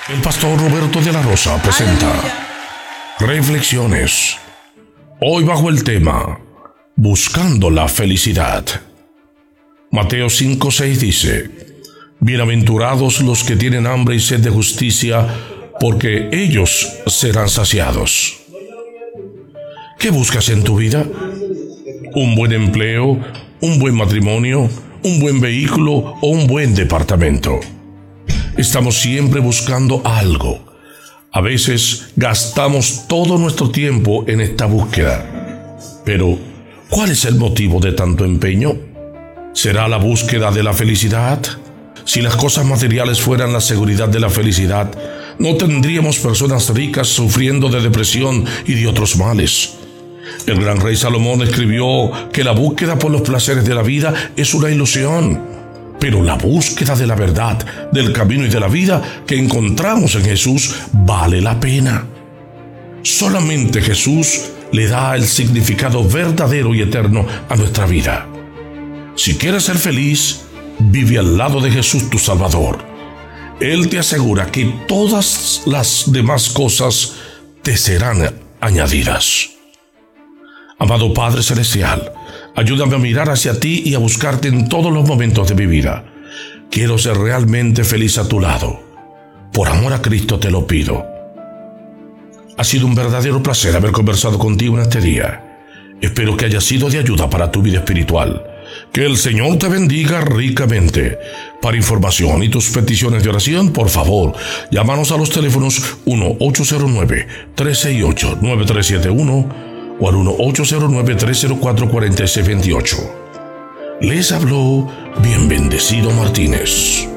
El pastor Roberto de la Rosa presenta Reflexiones. Hoy bajo el tema Buscando la felicidad. Mateo 5:6 dice: Bienaventurados los que tienen hambre y sed de justicia, porque ellos serán saciados. ¿Qué buscas en tu vida? ¿Un buen empleo? ¿Un buen matrimonio? ¿Un buen vehículo o un buen departamento? Estamos siempre buscando algo. A veces gastamos todo nuestro tiempo en esta búsqueda. Pero, ¿cuál es el motivo de tanto empeño? ¿Será la búsqueda de la felicidad? Si las cosas materiales fueran la seguridad de la felicidad, no tendríamos personas ricas sufriendo de depresión y de otros males. El gran rey Salomón escribió que la búsqueda por los placeres de la vida es una ilusión. Pero la búsqueda de la verdad, del camino y de la vida que encontramos en Jesús vale la pena. Solamente Jesús le da el significado verdadero y eterno a nuestra vida. Si quieres ser feliz, vive al lado de Jesús tu Salvador. Él te asegura que todas las demás cosas te serán añadidas. Amado Padre Celestial, ayúdame a mirar hacia ti y a buscarte en todos los momentos de mi vida. Quiero ser realmente feliz a tu lado. Por amor a Cristo te lo pido. Ha sido un verdadero placer haber conversado contigo en este día. Espero que haya sido de ayuda para tu vida espiritual. Que el Señor te bendiga ricamente. Para información y tus peticiones de oración, por favor, llámanos a los teléfonos 1-809-368-9371 o al 1-809-304-4628. Les habló Bien Bendecido Martínez.